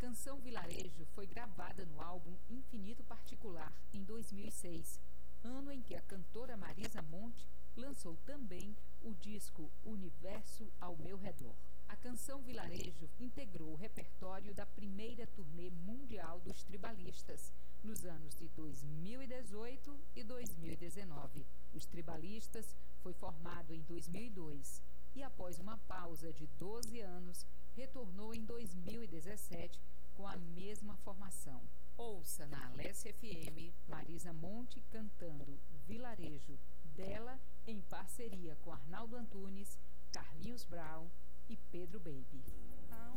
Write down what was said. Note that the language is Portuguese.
canção Vilarejo foi gravada no álbum Infinito Particular, em 2006, ano em que a cantora Marisa Monte lançou também o disco Universo ao Meu Redor. A canção Vilarejo integrou o repertório da primeira turnê mundial dos Tribalistas, nos anos de 2018 e 2019. Os Tribalistas foi formado em 2002 e, após uma pausa de 12 anos, retornou em 2017 com a mesma formação. Ouça na Alessia FM Marisa Monte cantando Vilarejo, dela em parceria com Arnaldo Antunes, Carlinhos Brown e Pedro Baby.